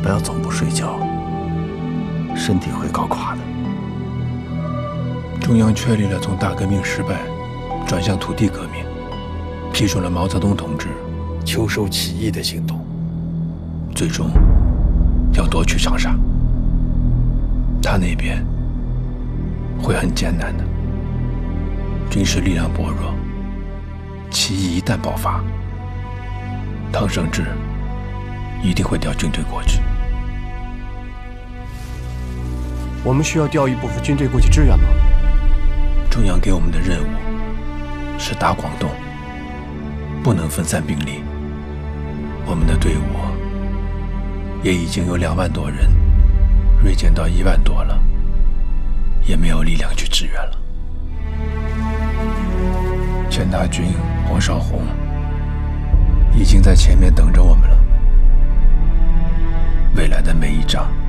不要总不睡觉，身体会搞垮的。 中央确立了从大革命失败转向土地革命，批准了毛泽东同志秋收起义的行动，最终要夺取长沙。他那边会很艰难的，军事力量薄弱，起义一旦爆发，汤生智一定会调军队过去。 我们需要调一部分军队过去支援吗？ 中央给我们的任务是打广东，不能分散兵力。我们的队伍也已经有2万多人锐减到1万多了，也没有力量去支援了。钱大军、黄绍竑已经在前面等着我们了。未来的每一仗